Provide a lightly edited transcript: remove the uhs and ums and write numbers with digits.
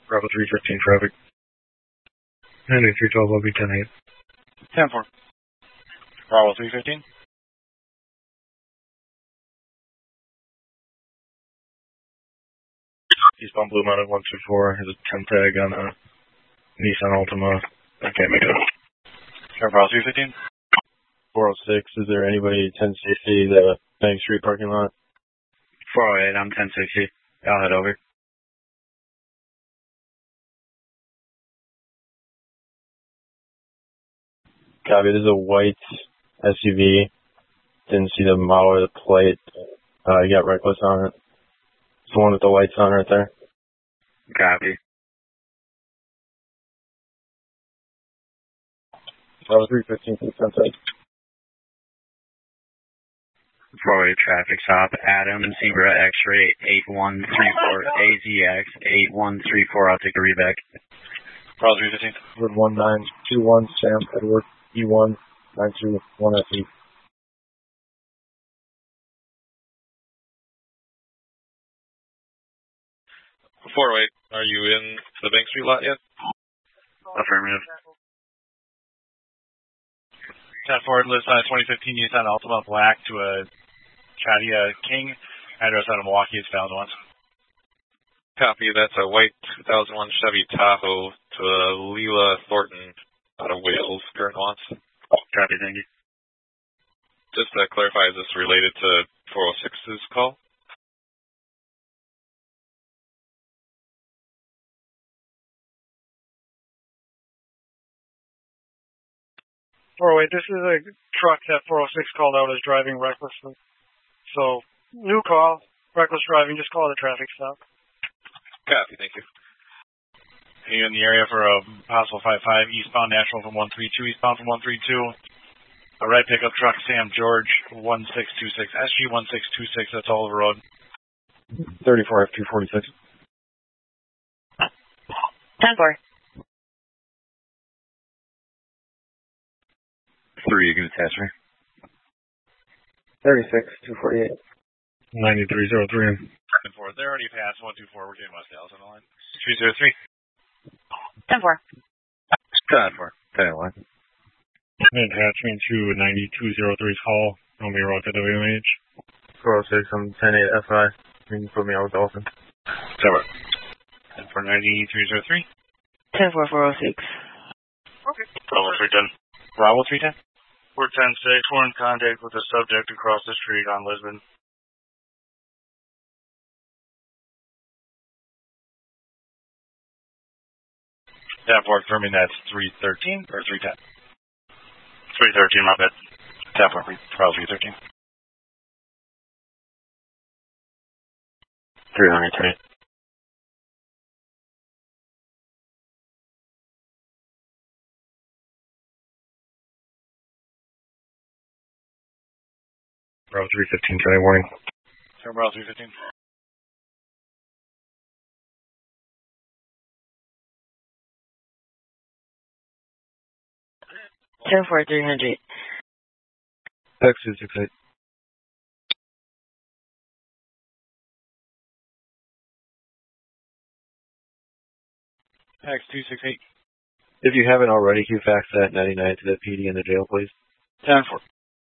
Bravo 315 traffic. 9312 will be 10-8. 10-4. Bravo 315. Eastbound Blue Mountain 124 has a 10 tag on a Nissan Altima. I can't make it up. Bravo 315. 406, is there anybody 1060, the Bank Street parking lot? 408, I'm 1060. I'll head over. Copy, this is a white SUV. Didn't see the model or the plate. You got reckless on it. It's the one with the lights on right there. Copy. Bravo 315, 10-8. 408 traffic stop. Adam, Zebra X-ray 8134, AZX 8134. I'll take a reback. Bravo 315. Edward 1921, Sam Edward E1 921 SE. 408, are you in the Bank Street lot yet? Affirmative. 10-4, list 2015 Nissan Altima Black to a Cadia King. Address out of Milwaukee is found once. Copy, that's a white 2001 Chevy Tahoe to a Leela Thornton out of Wales, current wants. Copy, thank you. Just to clarify, is this related to 406's call? Wait, this is a truck that 406 called out as driving recklessly. So, new call, reckless driving, just call it a traffic stop. Copy, thank you. Are you in the area for a possible 5-5 eastbound National from 132, eastbound from 132? A red pickup truck, Sam George 1626, SG 1626, that's all over the road. 34 F246. 10-4. 3, you can attach me. 36 248. 9303. 10-4, they already passed 124, we're getting West Dallas on the line. 303. 10-4. 10-4. 10-1. Attachment to 9203's call. Romeo Road to WMH. 406, I'm 10-8 FI. You can put me out with Dolphin. 10-4. 9303. 10-4, 406. Okay. Bravo 310. Bravo 310. We're 10-6. We're in contact with the subject across the street on Lisbon. Tap 4 confirming that's 313 or 310? 313, my bad. Tap 4, Bravo 313. 303. Bravo 315, today warning. Bravo 315. 10-4, 300. Text 268. X 268. If you haven't already, can you fax that 99 to the PD in the jail, please? 10-4.